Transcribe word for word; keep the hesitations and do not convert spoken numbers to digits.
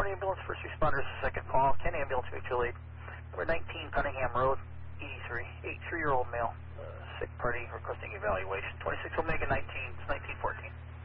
County Ambulance, first responders, second call. Ken Ambulance, mutual aid. Number nineteen, Cunningham Road, eighty-three, eighty-three-year-old male, uh, sick party requesting evaluation. twenty-six Omega nineteen, it's nineteen fourteen.